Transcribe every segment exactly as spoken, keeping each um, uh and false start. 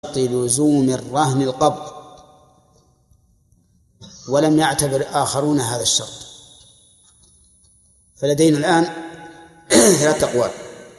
لزوم الرهن القبض، ولم يعتبر آخرون هذا الشرط. فلدينا الآن ثلاثة أقوال: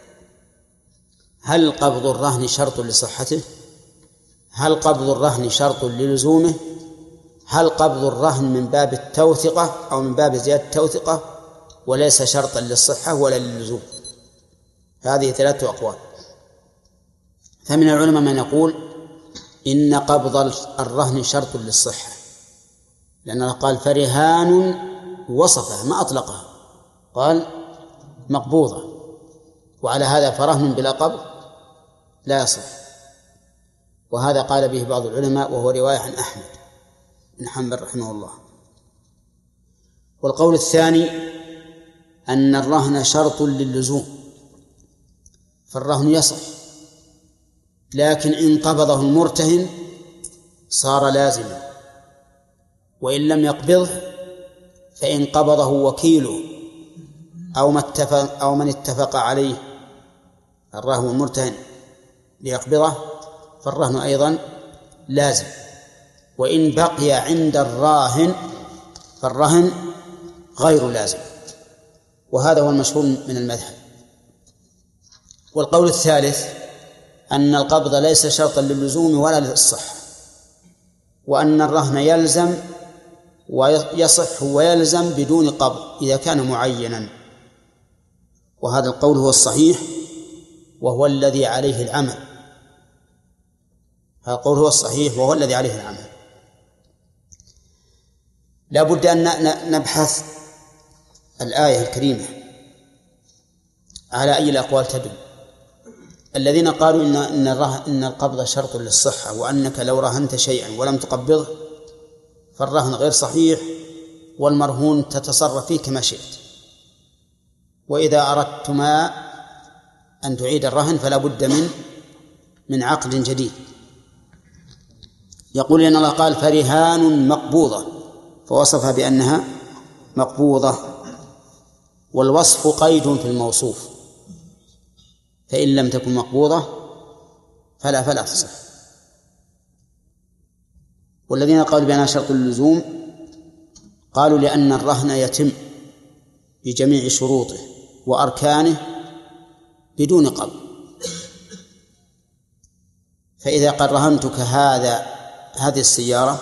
هل قبض الرهن شرط لصحته؟ هل قبض الرهن شرط للزومه؟ هل قبض الرهن من باب التوثقة أو من باب زيادة التوثقة وليس شرطا للصحة ولا للزوم؟ هذه ثلاثة أقوال. فمن العلماء من يقول إن قبض الرهن شرط للصحة، لأنه قال فرهان وصفه ما أطلقها، قال مقبوضة، وعلى هذا فرهن بلا قبض لا يصح. وهذا قال به بعض العلماء وهو رواية عن أحمد بن حنبل رحمه الله. والقول الثاني أن الرهن شرط للزوم، فالرهن يصح، لكن إن قبضه المرتهن صار لازما، وإن لم يقبضه فإن قبضه وكيله أو ما اتفق أو من اتفق عليه الراهن المرتهن ليقبضه فالرهن أيضا لازم، وإن بقي عند الراهن فالرهن غير لازم. وهذا هو المشهور من المذهب. والقول الثالث أن القبض ليس شرطا للزوم ولا للصحة، وأن الرهن يلزم ويصح ويلزم بدون قبض إذا كان معينا. وهذا القول هو الصحيح وهو الذي عليه العمل. هذا القول هو الصحيح وهو الذي عليه العمل. لا بد أن نبحث الآية الكريمة على أي الأقوال تدل. الذين قالوا إن إن إن القبض شرط للصحة، وأنك لو رهنت شيئا ولم تقبضه فالرهن غير صحيح، والمرهون تتصرف فيه كما شئت، وإذا أردتما أن تعيد الرهن فلا بد من من عقد جديد. يقول إن الله قال فرهان مقبوضة، فوصفها بأنها مقبوضة، والوصف قيد في الموصوف، فإن لم تكن مقبوضة فلا فلا تصح. والذين قالوا بأنها شرط اللزوم قالوا لأن الرهن يتم بجميع شروطه وأركانه بدون قبض. فإذا قد رهنتك هذا هذه السيارة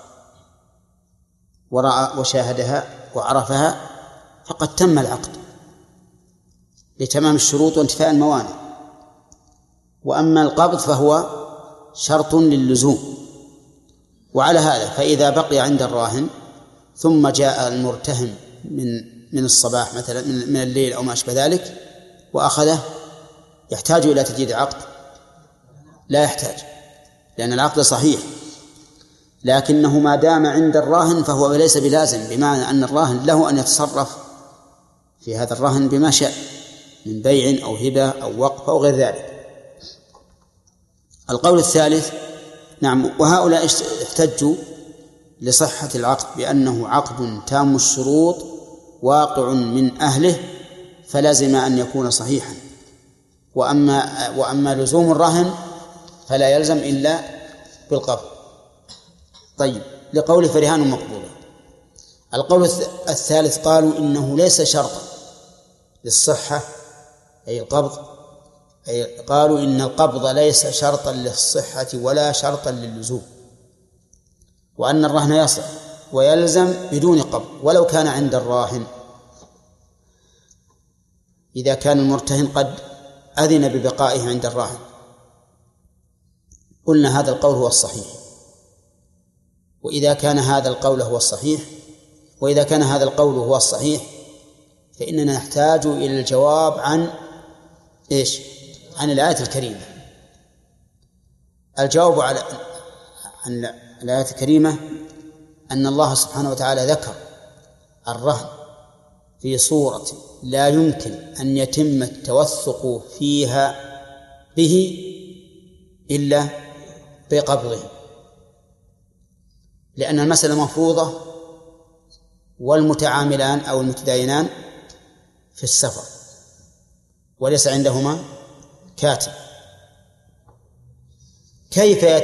ورأى وشاهدها وعرفها فقد تم العقد لتمام الشروط وانتفاء الموانع. وأما القبض فهو شرط للزوم. وعلى هذا فإذا بقي عند الراهن ثم جاء المرتهن من من الصباح مثلا من الليل أو ما أشبه ذلك وأخذه، يحتاج إلى تجديد عقد؟ لا يحتاج، لأن العقد صحيح، لكنه ما دام عند الراهن فهو ليس بلازم، بمعنى أن الراهن له أن يتصرف في هذا الرهن بما شاء من بيع أو هبة أو وقف أو غير ذلك. القول الثالث نعم، وهؤلاء احتجوا لصحة العقد بأنه عقد تام الشروط واقع من أهله فلازم أن يكون صحيحا، وأما, وأما لزوم الرهن فلا يلزم إلا بالقبض. طيب، لقول فرهان مقبولة. القول الثالث قالوا إنه ليس شرطا للصحة أي القبض، أي قالوا إن القبض ليس شرطا للصحة ولا شرطا للزوم، وأن الرهن يصح ويلزم بدون قبض ولو كان عند الراهن إذا كان المرتهن قد أذن ببقائه عند الراهن. قلنا هذا القول هو الصحيح. وإذا كان هذا القول هو الصحيح وإذا كان هذا القول هو الصحيح فإننا نحتاج إلى الجواب عن إيش؟ عن الآية الكريمة. الجواب على عن الآية الكريمة أن الله سبحانه وتعالى ذكر الرهن في صورة لا يمكن أن يتم التوثق فيها به إلا بقبضه، لأن المسألة مفروضة والمتعاملان أو المتداينان في السفر وليس عندهما كاتب. كيف